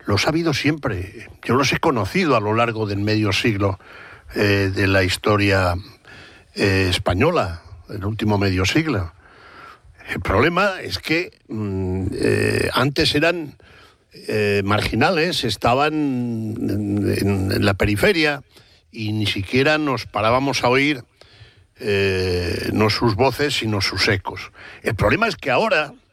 los ha habido siempre. Yo los he conocido a lo largo del medio siglo de la historia española, el último medio siglo. El problema es que antes eran marginales, estaban en la periferia y ni siquiera nos parábamos a oír no sus voces, sino sus ecos. El problema es que ahora